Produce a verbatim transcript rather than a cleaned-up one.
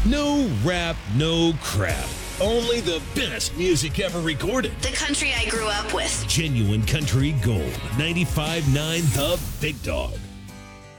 No rap, no crap. Only the best music ever recorded. The country I grew up with. Genuine country gold. ninety-five point nine The Big Dog.